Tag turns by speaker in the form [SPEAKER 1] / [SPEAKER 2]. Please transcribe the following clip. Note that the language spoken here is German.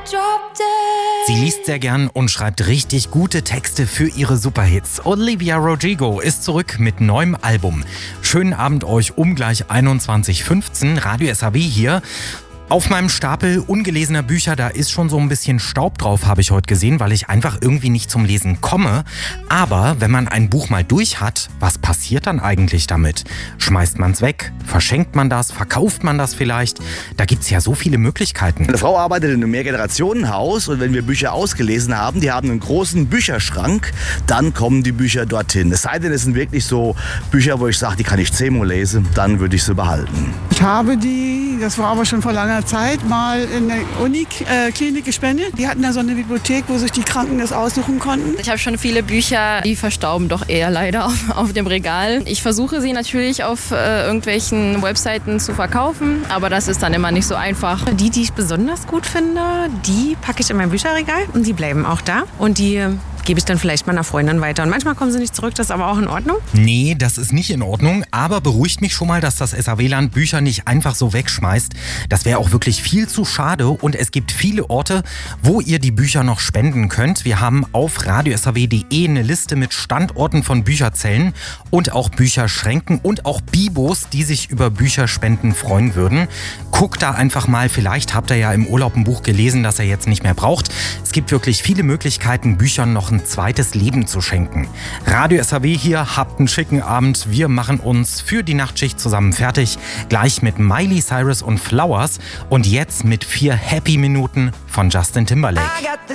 [SPEAKER 1] Sie liest sehr gern und schreibt richtig gute Texte für ihre Superhits. Olivia Rodrigo ist zurück mit neuem Album. Schönen Abend euch um gleich 21:15 Uhr. Radio SAW hier. Auf meinem Stapel ungelesener Bücher, da ist schon so ein bisschen Staub drauf, habe ich heute gesehen, weil ich einfach irgendwie nicht zum Lesen komme. Aber wenn man ein Buch mal durch hat, was passiert dann eigentlich damit? Schmeißt man es weg? Verschenkt man das? Verkauft man das vielleicht? Da gibt es ja so viele Möglichkeiten.
[SPEAKER 2] Meine Frau arbeitet in einem Mehrgenerationenhaus und wenn wir Bücher ausgelesen haben, die haben einen großen Bücherschrank, dann kommen die Bücher dorthin. Es sei denn, es sind wirklich so Bücher, wo ich sage, die kann ich 10-mal lesen, dann würde ich sie behalten.
[SPEAKER 3] Ich habe die, das war aber schon vor langer Zeit, mal in der Uniklinik gespendet. Die hatten da so eine Bibliothek, wo sich die Kranken das aussuchen konnten.
[SPEAKER 4] Ich habe schon viele Bücher, die verstauben doch eher leider auf dem Regal. Ich versuche sie natürlich auf irgendwelchen Webseiten zu verkaufen, aber das ist dann immer nicht so einfach.
[SPEAKER 5] Die ich besonders gut finde, die packe ich in mein Bücherregal und die bleiben auch da. Und die gebe ich dann vielleicht meiner Freundin weiter. Und manchmal kommen sie nicht zurück, das ist aber auch in Ordnung.
[SPEAKER 1] Nee, das ist nicht in Ordnung, aber beruhigt mich schon mal, dass das SAW-Land Bücher nicht einfach so wegschmeißt. Das wäre auch wirklich viel zu schade und es gibt viele Orte, wo ihr die Bücher noch spenden könnt. Wir haben auf radiosaw.de eine Liste mit Standorten von Bücherzellen und auch Bücherschränken und auch Bibos, die sich über Bücherspenden freuen würden. Guckt da einfach mal, vielleicht habt ihr ja im Urlaub ein Buch gelesen, das ihr jetzt nicht mehr braucht. Es gibt wirklich viele Möglichkeiten, Büchern noch ein zweites Leben zu schenken. Radio SAW hier, habt einen schicken Abend. Wir machen uns für die Nachtschicht zusammen fertig. Gleich mit Miley Cyrus und Flowers und jetzt mit 4 Happy Minuten von Justin Timberlake.